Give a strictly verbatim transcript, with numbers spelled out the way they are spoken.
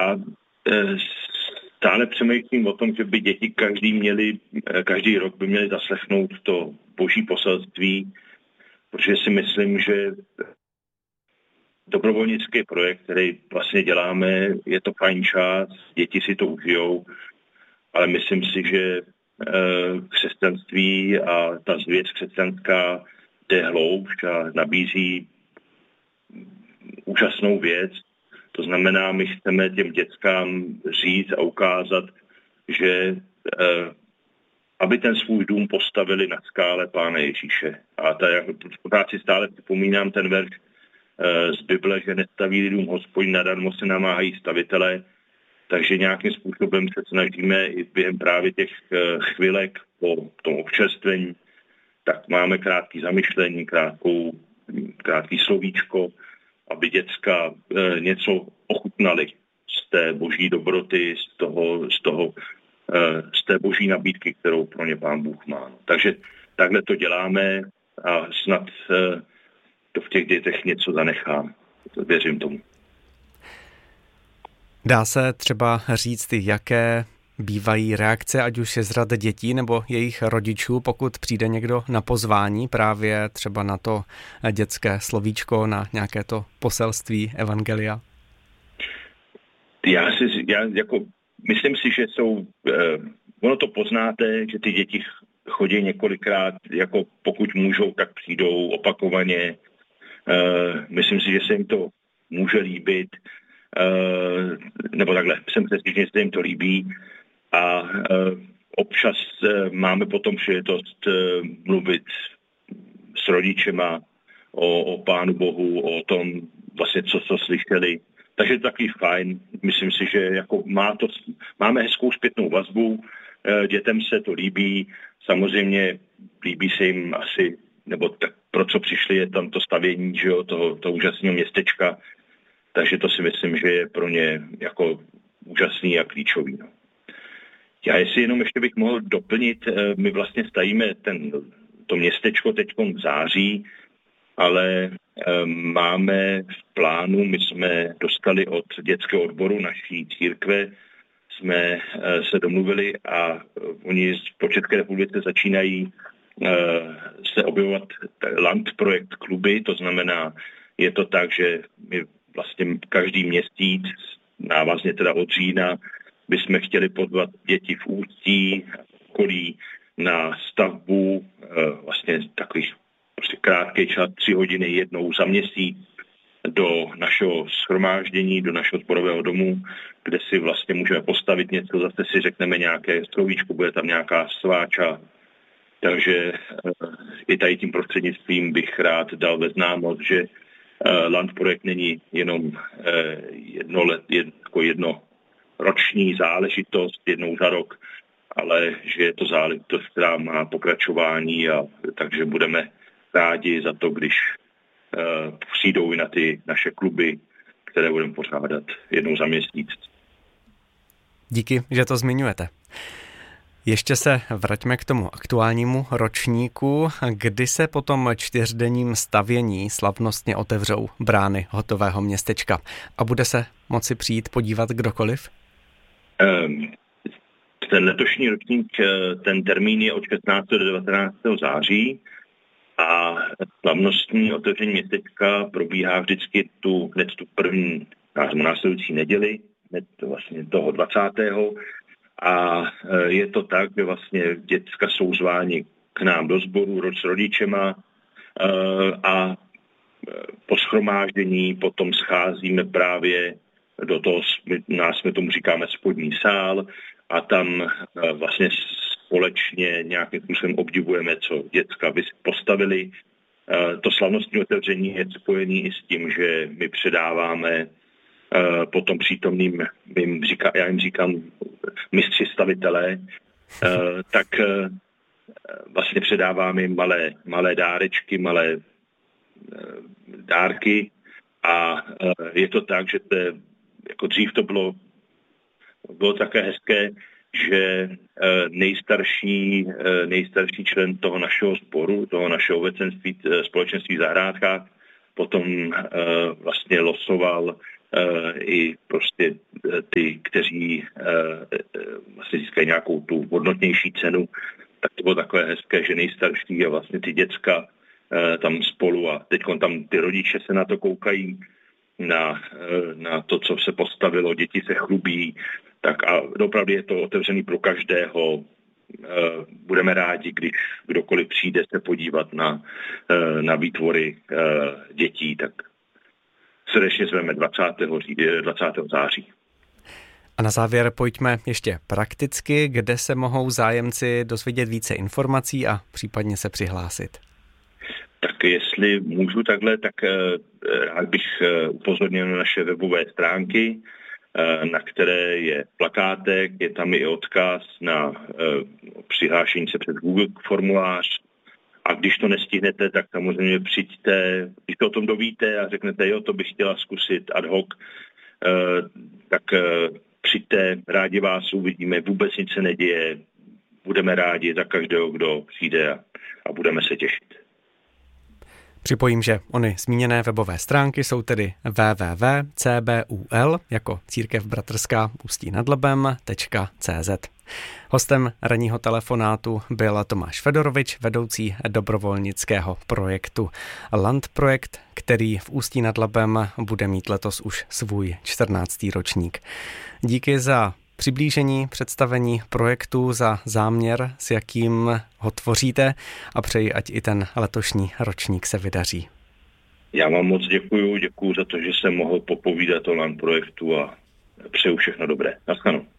já stále přemýšlím o tom, že by děti každý měli, každý rok by měli zaslechnout to boží poselství, protože si myslím, že dobrovolnický projekt, který vlastně děláme, je to fajn čas, děti si to užijou, ale myslím si, že křesťanství a ta zvěst křesťanská jde hloubš a nabízí úžasnou věc. To znamená, my chceme těm dětskám říct a ukázat, že aby ten svůj dům postavili na skále Pána Ježíše. A ta, pořád si stále připomínám ten verš z Bible, že nestaví dům Hospodin, nadarmo se namáhají stavitelé, takže nějakým způsobem se snažíme i během právě těch chvilek po tom občerstvení, tak máme krátké zamyšlení, krátkou, krátký slovíčko, aby děcka něco ochutnali z té boží dobroty, z toho, z toho, z té boží nabídky, kterou pro ně Pán Bůh má. Takže takhle to děláme a snad to v těch dětech něco zanechám. Věřím tomu. Dá se třeba říct, jaké bývají reakce, ať už je z řad dětí nebo jejich rodičů, pokud přijde někdo na pozvání právě třeba na to dětské slovíčko, na nějaké to poselství evangelia? Já si, já jako, myslím si, že jsou, eh, ono to poznáte, že ty děti chodí několikrát, jako pokud můžou, tak přijdou opakovaně. Eh, myslím si, že se jim to může líbit, eh, nebo takhle, jsem přesvědčen, že se jim to líbí. A uh, občas uh, máme potom příležitost uh, mluvit s rodičema o, o Pánu Bohu, o tom vlastně, co, co slyšeli. Takže je to takový fajn. Myslím si, že jako má to, máme hezkou zpětnou vazbu, uh, dětem se to líbí. Samozřejmě líbí se jim asi, nebo tak, pro co přišli, je tam to stavění, že jo, toho, toho úžasného městečka. Takže to si myslím, že je pro ně jako úžasný a klíčový. No. Já jestli jenom ještě bych mohl doplnit, my vlastně stavíme ten, to městečko teď v září, ale máme v plánu, my jsme dostali od dětského odboru naší církve, jsme se domluvili a oni po České republice začínají se objevovat land projekt kluby, to znamená, je to tak, že my vlastně každý měsíc, návazně teda od října, bychom chtěli pozvat děti v Ústí, okolí na stavbu vlastně takových prostě krátký čas, tři hodiny jednou za měsíc do našeho shromáždění, do našeho sborového domu, kde si vlastně můžeme postavit něco, zase si řekneme nějaké slovíčko, bude tam nějaká sváča. Takže i tady tím prostřednictvím bych rád dal ve známost, že Land projekt není jenom jedno let, jedno, jedno roční záležitost jednou za rok, ale že je to záležitost, která má pokračování, a takže budeme rádi za to, když uh, přijdou i na ty naše kluby, které budeme pořádat jednou za měsíc. Díky, že to zmiňujete. Ještě se vraťme k tomu aktuálnímu ročníku, kdy se po tom čtyřdenním stavění slavnostně otevřou brány hotového městečka a bude se moci přijít podívat kdokoliv? Ten letošní ročník, ten termín je od šestnáctého do devatenáctého září a slavnostní otevření městečka probíhá vždycky tu, hned tu první následující neděli, hned vlastně toho dvacátého A je to tak, že vlastně děcka jsou zváni k nám do sboru s rodičema a po shromáždění potom scházíme právě do toho, nás jsme tomu říkáme spodní sál, a tam vlastně společně nějakým způsobem obdivujeme, co děcka postavili. To slavnostní otevření je spojený i s tím, že my předáváme potom přítomným, jim říká, já jim říkám mistři stavitelé, tak vlastně předáváme jim malé, malé dárečky, malé dárky, a je to tak, že to je, jako dřív to bylo, bylo také hezké, že nejstarší, nejstarší člen toho našeho sboru, toho našeho obecenství, společenství v zahrádkách, potom vlastně losoval i prostě ty, kteří vlastně získají nějakou tu hodnotnější cenu, tak to bylo takové hezké, že nejstarší a vlastně ty děcka tam spolu a teď tam ty rodiče se na to koukají, na, na to, co se postavilo, děti se chlubí, tak a opravdu je to otevřený pro každého. Budeme rádi, když kdokoliv přijde se podívat na, na výtvory dětí, tak srdečně zveme dvacátého září. A na závěr pojďme ještě prakticky, kde se mohou zájemci dozvědět více informací a případně se přihlásit. Tak jestli můžu takhle, tak rád bych upozornil na naše webové stránky, na které je plakátek, je tam i odkaz na přihlášení se přes Google formulář. A když to nestihnete, tak samozřejmě přijďte, když to o tom dovíte a řeknete, jo, to bych chtěla zkusit ad hoc, tak přijďte, rádi vás uvidíme, vůbec nic se neděje, budeme rádi za každého, kdo přijde a, a budeme se těšit. Připojím, že ony zmíněné webové stránky jsou tedy w w w tečka c b u l jako Církev bratrská Ústí nad Labem tečka c z. Hostem ranního telefonátu byl Tomáš Fedorovič, vedoucí dobrovolnického projektu Land Projekt, který v Ústí nad Labem bude mít letos už svůj čtrnáctý ročník. Díky za přiblížení, představení projektu, za záměr, s jakým ho tvoříte a přeji, ať i ten letošní ročník se vydaří. Já vám moc děkuju, děkuju za to, že jsem mohl popovídat o Land Projektu a přeju všechno dobré. Naschledanou.